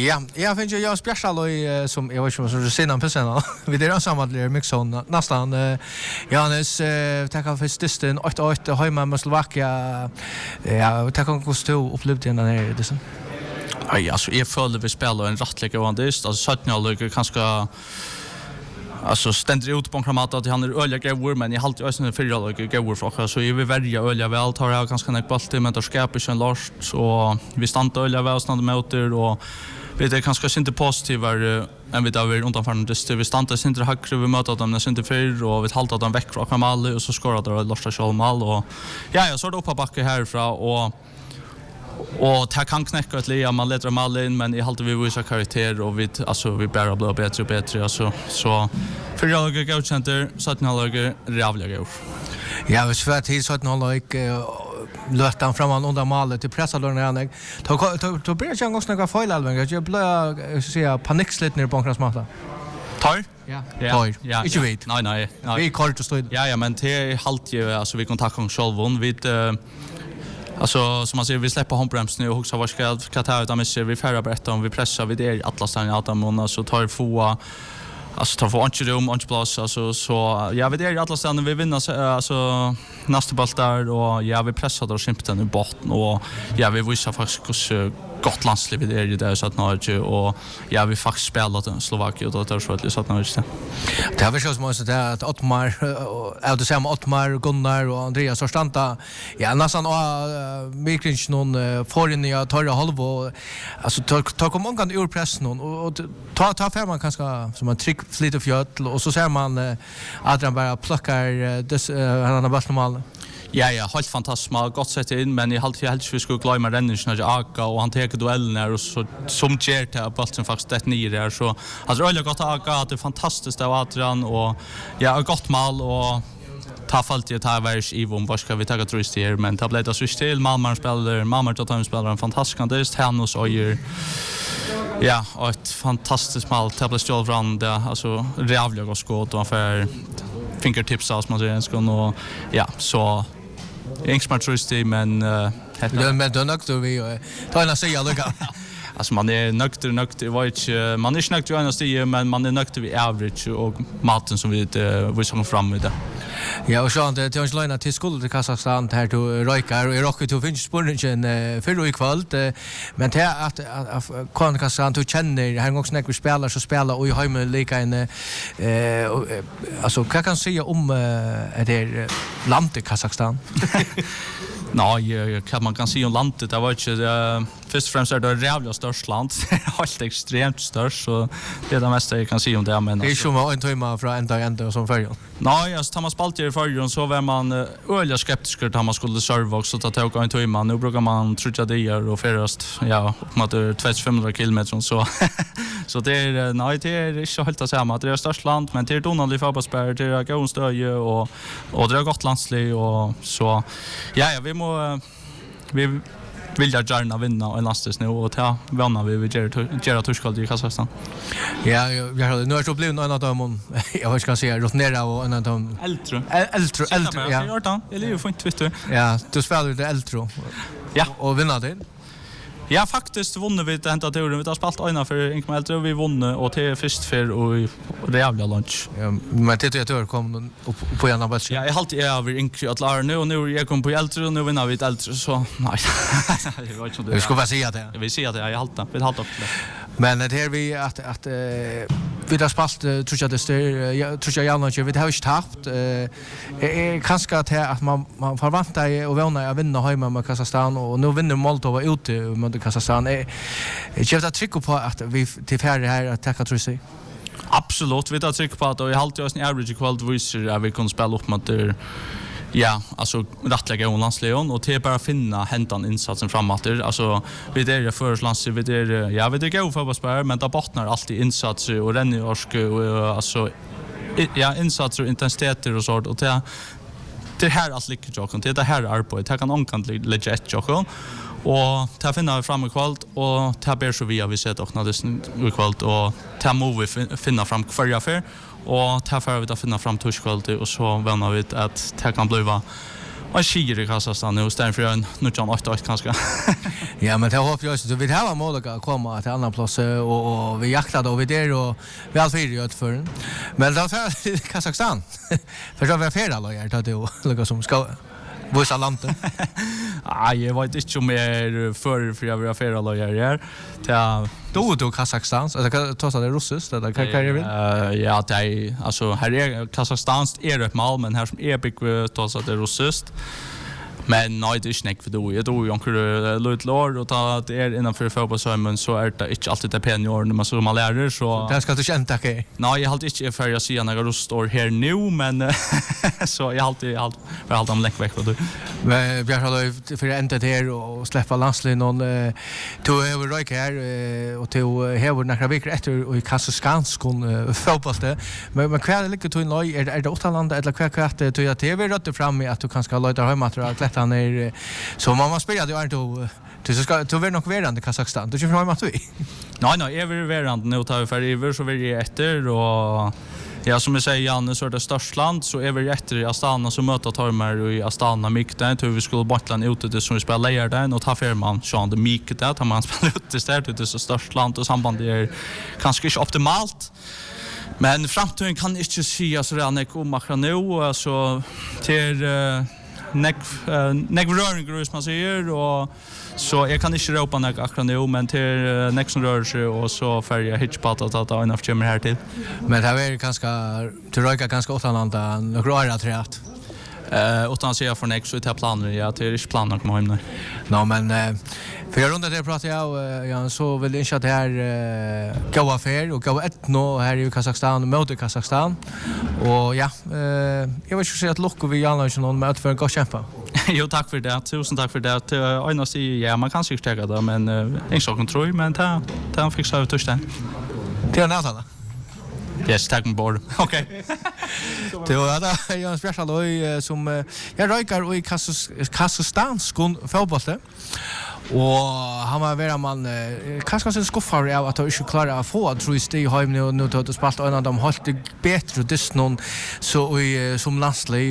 Ja, jag finns ju jag spjärsaloj som jag vet inte vad sen på sen. Vi det är samma där mixon nästan Johannes tackar för stisten 8-8 hemma med Slovakia. Ja, tackar kost upplevt den där det sen. Ja, alltså jag följer vi spelar en rättliga vandist, alltså 17-årig kanske alltså ständer ut på kramat att han är öliga gåvor men jag hållt ju ösnen för gåvor för så är vi välja öliga väl tar jag ganska näck boll men då skapar ju en last så vi stannar öliga väl stannar motor och vi det kanske inte positivare än vi där undanförande vi stannar inte högre vi möter dem nästan inte för och vi hållt att de väck från Kamal och så skorar det losta självmål och ja så är det upp på backe härifrån och ta kan knäcka ett lea man letar mal in men I hållt vi visa karaktär och vi alltså vi bara blir bättre och bättre alltså så för jag går ut center så att några rävliga går. Ja, vi svär till så att några löt han fram under målet till pressar han. Då blir jag också några fel alveg. Jag blir säga paniksligt ner på konkurrensmatta. Tar? Ja. Tar. Ja. Inte vet. Nej. Vi kort att stå. Ja, men det halt ju alltså vi kontaktar om självon vid alltså som man säger vi släpper handbromsen nu och också vad ska ta ut med vi färra berätta om vi pressar vid det alla stannar att man så tar få alltså tar för antirum plats alltså så ja vi det är alla stannar vi vinner alltså nästa boll där och ja vi pressar då simpelt i botten och ja vi visar faktiskt hur gott landsliv det är det så att Norge och ja vi faktiskt spelat Slovakien och då så att så att Norge. Det har vi så som så att Ottmar och det samma Ottmar Gunnar och Andreas Sorstanta ja nästan mycket någon förrinniga torra halv alltså ta kom många ur pressen och ta för man kanske som en trick lite fjäll och så ser man att han bara plockar han har bara normal. Ja, helt fantastiskt mal gott sett in men I helt vi skulle glömma rennen när jag aka och han tar duellen och så som ger till bollen faktiskt det ner där så alltså öliga gott aka det är fantastiskt av Adrian och ja gott mal och ta fallt ju ta värs Ivon vad ska vi ta trust här men ta blev det så still Malmö spelar en fantastisk kandist han och så gör ja och ett fantastiskt mal tabla stjäl från det alltså rävliga skott och för fingertips alltså man säger och ja så Ingsmar trusty men men då nökter vi ta en säga lucka. Alltså man är nökt vet man är snäckt ju annars men man är nökt vi average och maten som vi som fram med det. Ja och så det är ju till skulle till Kazakstan här till Rojkar och Rocky to finns spårningen för i kväll men det att kan Kazakstan du känner här också när vi spelar och I hemma lika en alltså vad kan säga om det landet Kazakstan? Nej, kan man kan säga om landet det var inte först och främst är det jävla störst land. Helt extremt störst så det är det mesta jag kan säga om det men det är ju en timme från ända som förr. Nej, alltså tar man spalt i förr så var man öliga skeptisk att man skulle serva också ta tag en timme. Nu brukar man trodde det och färast ja, mot 2500 km så så det är nej det är inte helt att säga att det är störst land men det är Donald i fotbollsspelare det är Gånstöje och det är Gotlandslig och så ja vi vill jag gärna vinna en lastes nu och ta vanna vi gera torskald i Kazakstan. Ja, jag har nu är så blivit en av dem jag vet ska säga rotnera och en av dem Eltro ja. Eller ju fint Twitter. Ja, du spelar det Eltro. Ja, och vinna det. Ja, faktiskt vunnit vi det hämtat turen. Vi har spalt ena för Inkma Eltro vi vunnit och till först för och det jävla lunch. Ja, men det är kom på en av Ja, jag har alltid över Inkma att lära nu och nu jag kom på Eltro och nu vinner vi Eltro så nej. Vi ska bara säga det. Vi ser det jag halta. Vi halta upp det. Men det här vi att vi har spalt tror jag det står tror jag nog vi har ju tappat kanske att man förväntar och vinna att vinna hemma med Kazakstan och nu vinner Moldova ute mot Kazakstan. Jag vet tryck på att vi till färre här att tacka tror jag. Absolut, vi tar tryck på att och jag har alltid en average qualifier att vi kan spela upp mot ja, alltså rättliga Ålandslejon och till bara finna hämtan insatsen framåt. Alltså vi det förlands vi det ja, vi det går för att spela men det bottnar alltid insatser och rennorsk och alltså ja, insatser och intensiteter och sånt och det här allt lyckas jag det här arbetet det kan onkant legit jag och ta finna fram i kvalt och ta ber så vi sett och när det kvalt och ta move finna fram kvar och ta för vi att finna fram torskvalt och så vänner vi att det kan bli Och skier i Kazakstan nu istället för en 8-8 kanske. Ja, men det hoppas jag också. Vi har mål att komma till annan plats och vi jaktar då vi där och vi har fyra ut för. Men då för Kazakstan. För så var fel då jag tar det och som ska vissa landet. Jag vet inte om jag för jag vill affära lojal här. Då Kazakstan, alltså trots att det är russiskt eller kan jag vill? Ja, det är alltså här är Kazakstans är ett mål men här som är big trots att det är russiskt. Men nej, det är inte för då. Jag tror ju lite lår och ta det är innanför fotbollsömmen så är det inte alltid det pengar när man så man lär så. Det ska du känna okej. Nej, jag har inte för jag ser några står här nu men så jag har alltid om läck veck för du. Men vi har för ända där och släppa landslin någon to över Röjk här och till här några veckor efter i Kazakstan skon fotboll men kvar ligger till Norge är det åtta land eller kvar att till att TV rött fram med att du kanske låta hemma att han är så man spelar det inte du ska du vill nog vara i Kazakstan. Du kör fram att vi. Nej, jag vill vara nu tar vi för över så vill jag efter och ja, som jag säger Janne så är det störst land så är vi efter i Astana så möter Tormar i Astana Mikten hur vi skulle Bortland ute det som vi spelar lejer där och ta firman Sean de Mikten där tar man spelar ut istället det är så störst land och samband är kanske inte optimalt. Men framtiden kan inte säga så redan om makra nu alltså till neck röring som man säger och så jag kan inte ropa något akkurat nu men till next rör sig och så färja hitchpot att ta en av kommer här till. Men det här är ganska till Röjka ganska åttalanda några år träat. Utan att säga för next så är det planer ja till inte planer komma hem nu. No men för jag rundar det pratar jag så vill inte att det här gå affär och gå ett nå här i Kazakstan mot Kazakstan och ja jag vill ju säga att lockar vi gärna inte någon möte för en god kämpa. Jo, tack för det. Tusen tack för det. Ena säger ja, man kan säkert ta det men en sak kan tro men ta fixa ut törsten. Det är nästan. Yes, tack med bord. Okej. Det var jag special då som jag rökar och i Kazakstan skon fotboll. Och han var vera man kanske så skuffar av att inte klara att få tror jag i hem nu då spalt en av dem hållt bättre det någon så i som landslag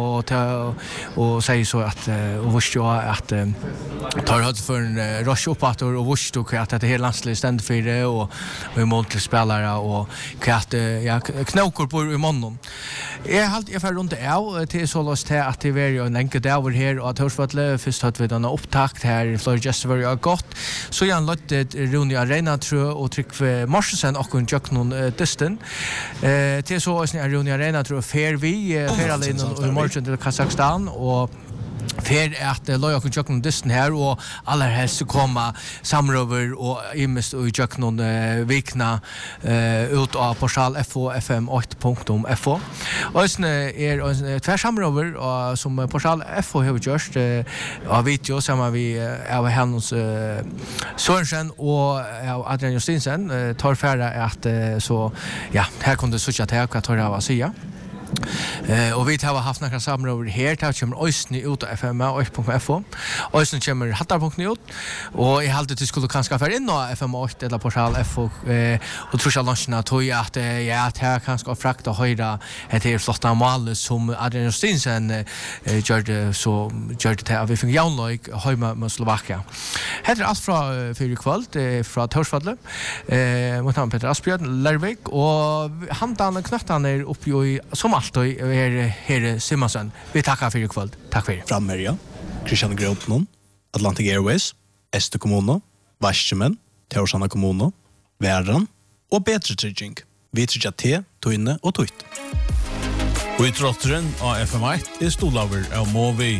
och säger så att och visst jag att tar hade för en rush uppåt och visst då att det hela landslaget ständ för det och vi måste spelare och att ja knokor på i månaden. Jag får runt det till så låst här att det var ju en enkel där här och att hörsvattlet först hade vi den upptakt här i just very gott. Så jag låtte Rune Arena tror och tryck för Morsen och en jack någon distan. Till så är Rune Arena tror fair vi Feralin och Morsen till Kazakstan och för att loja och jack någon distan här och alla helst så komma samrover och imest och jack någon vikna ut av portal fo.fm8.fo. Och sen är två samrover som portal fo har gjort av video som vi av Hans Sørensen och av Adrian Justinsen tar färra att så ja här kunde switcha till att ta av Asia. Och vi har haft några samråd här till kommer Östny ut av FM8.fo. Östny kommer Hattar.nu ut och jag hade till skulle kanske för in och FM8 eller portal FO och tror jag launchna tog att ja att här kanske frakta höra det är flotta mål som Adrian Stinsen gör det att vi fick Jaunløyk hemma mot Slovakia. Här är allt från för kväll från Torsfallet mot han Peter Asbjørn Lervik och handan knattan är uppe i som allt och här Simonsen. Vi tackar för kväll. Tack för det. Frammerja, Christian Grotnon, Atlantic Airways, Este Kommuno, Varsjemen, Teorsana Kommuno, Värran och Bättre Trygging. Vi tryggar te, toinne och toit. Og i trotteren av FM1 stolaver av Movi.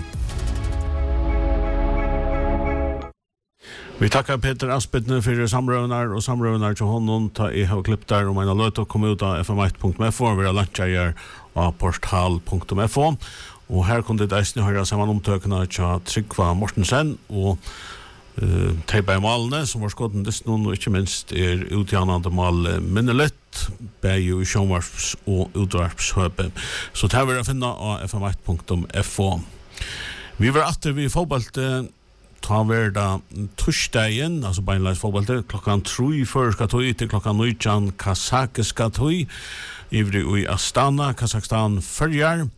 Vi tackar Peter Asbjørn för samrøvnar til honom ta I har klippt där om en löt och komma ut av fm1.fo och vi har lunchar av portal.fo och här kunde det höra samman omtökna till Tryggva Mortensen och Teipa I malene som var skotten desnon og ikke minst utgjannande mal minnelett bæg I sjånvarps og utvarpshøpe. Så det vil jeg finne av fm1.fo. Vi var atter vi fotballte ta verda torsdagen, altså beinleis fotballte, klokkan 3 føreska tøy til klokkan 9 kazakiska tøy, ivrig I Astana, Kazakstan følger.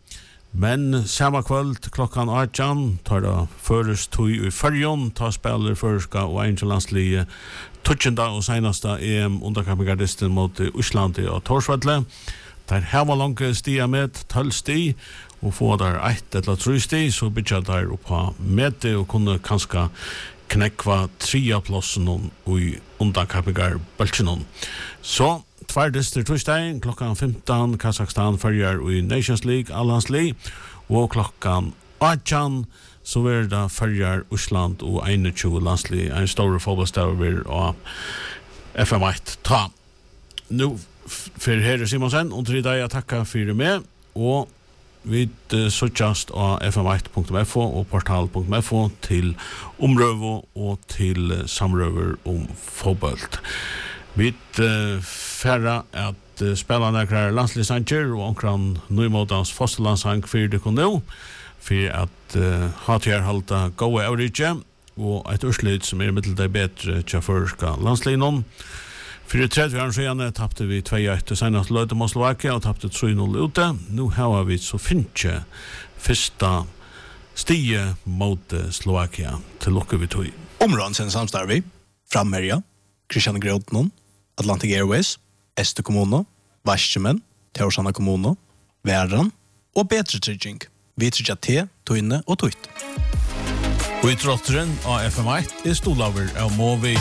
Men samma kvöld klockan 18 tar det först tog i färjan tar spelar förska och Angelandslige touchenda och senaste EM underkampgardisten mot Island och Torsvalle. Där här var långt stia med 12 sti och få där 1 eller 3 sti så bitcha där upp på mete och kunde kanske knäcka 3 platsen i underkampgardbulten. Så Tværdester torsdagen klokkan 15 Kazakstan följer i Nations League, Alliance League og klokkan 18 så er det följer Island og 21 landslig en stor fotballstaver av FM1 ta. Nu för herr Simonsen och till dig att tacka för med och vi sökast av fm1.fo och portal.fo till omrövo och till samröver om fotboll. Vi färra att spela några landslivsanger och omkring nymotans fosterlandssang för det kunde för att ha till halta goda average och ett urslut som är mitteldag bättre till förska landslinjen. För det 30 år sedan tappade vi 2-1 senast löjde mot Slovakia och tappade 3-0 ute. Nu har vi så finche första stige mot Slovakia till lucka vi tog. Områden samstarvi, Frammerja, Christian Grotnon, Atlantic Airways, Este Kommuno, Varsjemen, Teorsana Kommuno, Värran och Bättre Trygging. Vi tryggar te, toinne och tuit. Och i trottren av FM1 är stolaver av Movi